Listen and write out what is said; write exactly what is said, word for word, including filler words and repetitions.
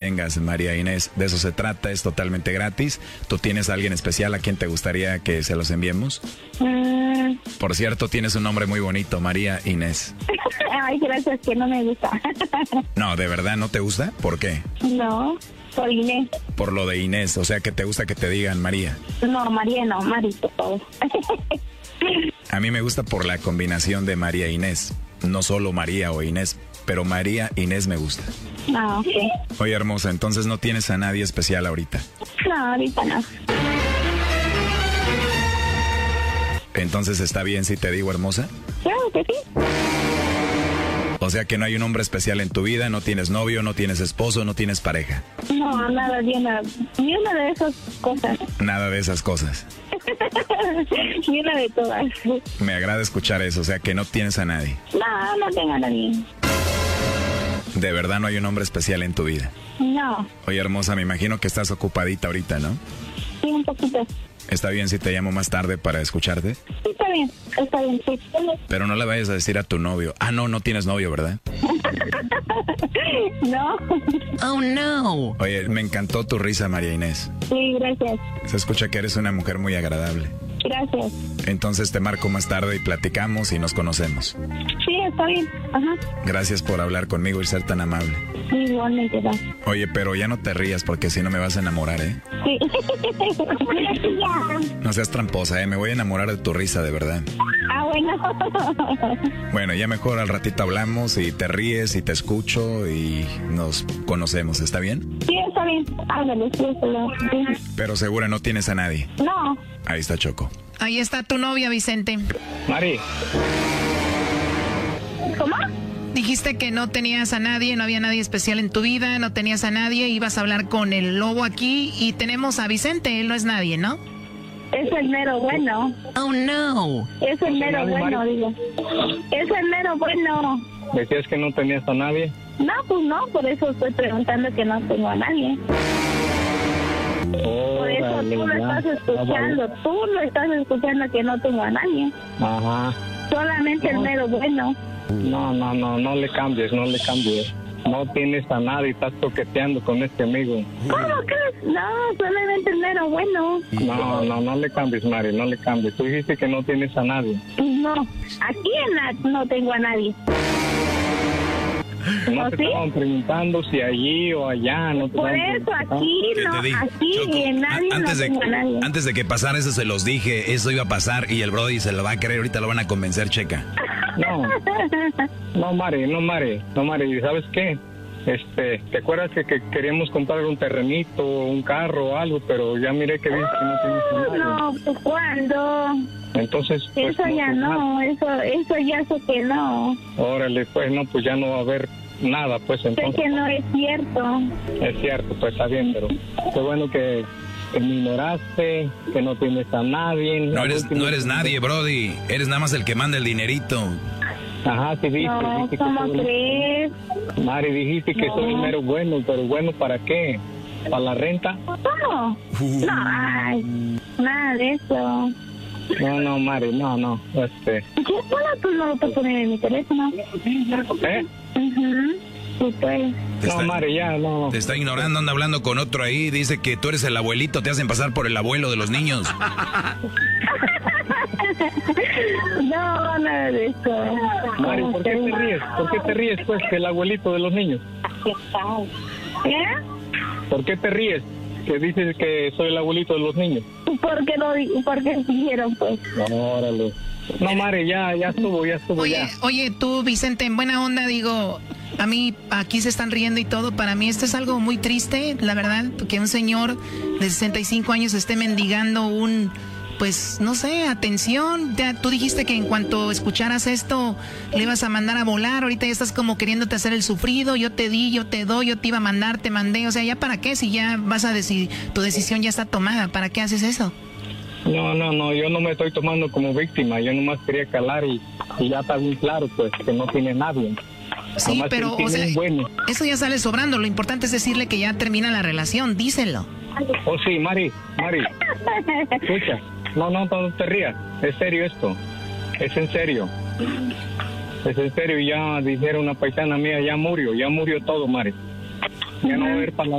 vengas, María Inés. De eso se trata, es totalmente gratis. ¿Tú tienes a alguien especial a quien te gustaría que se los enviemos? Mm. Por cierto, tienes un nombre muy bonito, María Inés. Ay, gracias, que no me gusta. No, ¿de verdad no te gusta? ¿Por qué? No, por Inés. Por lo de Inés, o sea que te gusta que te digan María. No, María no, Marito, por favor. A mí me gusta por la combinación de María e Inés. No solo María o Inés, pero María Inés me gusta. Ah, ok. Oye, hermosa, entonces no tienes a nadie especial ahorita. No, ahorita no. Entonces, ¿está bien si te digo hermosa? Claro que sí. O sea que no hay un hombre especial en tu vida, no tienes novio, no tienes esposo, no tienes pareja. No, nada, ni una, ni una de esas cosas. Nada de esas cosas. Ni una de todas. Me agrada escuchar eso, o sea que no tienes a nadie. No, no tengo a nadie. De verdad no hay un hombre especial en tu vida. No. Oye, hermosa, me imagino que estás ocupadita ahorita, ¿no? Sí, un poquito. ¿Está bien si te llamo más tarde para escucharte? Sí, está bien, está bien, sí. Pero no le vayas a decir a tu novio. Ah, no, no tienes novio, ¿verdad? No. Oh, no. Oye, me encantó tu risa, María Inés. Sí, gracias. Se escucha que eres una mujer muy agradable. Gracias. Entonces te marco más tarde y platicamos y nos conocemos. Sí, está bien. Ajá. Gracias por hablar conmigo y ser tan amable. Sí, igualmente, va. Oye, pero ya no te rías porque si no me vas a enamorar, ¿eh? Sí. No seas tramposa, ¿eh? Me voy a enamorar de tu risa, de verdad. Ah, bueno. Bueno, ya mejor al ratito hablamos y te ríes y te escucho y nos conocemos, ¿está bien? Sí, está bien. Ándale, sí, está bien. Pero segura no tienes a nadie. No. Ahí está Choco. Ahí está tu novia, Vicente. Mari, ¿Cómo? Dijiste que no tenías a nadie, no había nadie especial en tu vida, no tenías a nadie, ibas a hablar con el lobo aquí y tenemos a Vicente, él no es nadie, ¿no? Es el mero bueno. Oh, no. Es el mero bueno, digo. Es el mero bueno. decías que no tenías a nadie. No, pues no, por eso estoy preguntando que no tengo a nadie. Por eso Órale, tú lo ya. estás escuchando, tú lo estás escuchando que no tengo a nadie. Ajá. Solamente el mero bueno. No, no, no, no le cambies, no le cambies. No tienes a nadie, estás toqueteando con este amigo. ¿Cómo crees? No, solamente el mero bueno. No, no, no le cambies, Mari, no le cambies. Tú dijiste que no tienes a nadie. No, aquí en la no tengo a nadie. No ¿Oh, te sí? estaban preguntando si allí o allá. No te Por estaban eso preguntando. aquí ¿Qué no, te dije? aquí Choco, en nadie a- antes no de, tengo a nadie. antes de que pasara eso se los dije, eso iba a pasar y el Brody se lo va a creer, ahorita lo van a convencer, checa. No, no, Mari, no, Mari, no, Mari, ¿sabes qué? Este, ¿te acuerdas que, que queríamos comprar un terrenito, un carro o algo, pero ya miré que dices que no tienes a nadie? No, pues ¿cuándo? Entonces, pues, Eso ya pues, no, eso, eso ya sé que no. Órale, pues, no, pues ya no va a haber nada, pues, Sé entonces. que no es cierto. Es cierto, pues está bien, pero qué bueno que, que me ignoraste, que no tienes a nadie. No eres, no eres nadie, Brody, eres nada más el que manda el dinerito. Ajá, sí, dijiste, No, dijiste que ¿cómo soy- crees? Mari, dijiste que No. soy el mero bueno, pero bueno, ¿para qué? ¿Para la renta? No, Uh. no, ay, nada de eso. No, no, Mari, no, no, este, ¿Qué bueno, tú no lo puedes poner en mi teléfono? ¿eh? Mhm. Sí, pues. Te No, está, Mari, ya, no. te está ignorando, anda hablando con otro ahí, dice que tú eres el abuelito, te hacen pasar por el abuelo de los niños. No, nada de eso. Mari, ¿Cómo ¿por qué te crees? ríes? ¿Por qué te ríes, pues, que el abuelito de los niños? ¿Eh? ¿Por qué te ríes? Que dices que soy el abuelito de los niños. ¿Por qué lo di- por qué dijeron, pues? Órale. No, Mari, ya, ya estuvo, ya estuvo, Oye, ya. oye, tú, Vicente, en buena onda, digo, a mí aquí se están riendo y todo. Para mí esto es algo muy triste, la verdad, que un señor de sesenta y cinco años esté mendigando un, pues, no sé, atención. Ya, tú dijiste que en cuanto escucharas esto, le ibas a mandar a volar. Ahorita ya estás como queriéndote hacer el sufrido. Yo te di, yo te doy, yo te iba a mandar, te mandé. O sea, ¿ya para qué? Si ya vas a decir, tu decisión ya está tomada, ¿para qué haces eso? No, no, no, yo no me estoy tomando como víctima, yo nomás quería calar y, y ya está bien claro, pues, que no tiene nadie. Sí, Nomás pero, que o tiene sea, un bueno. eso ya sale sobrando. Lo importante es decirle que ya termina la relación. Díselo. Oh, sí, Mari, Mari, escucha. No, no, no te rías, es serio esto, es en serio. Es en serio, ya dijeron una paisana mía, ya murió, ya murió todo, Mari. Ya no va a haber para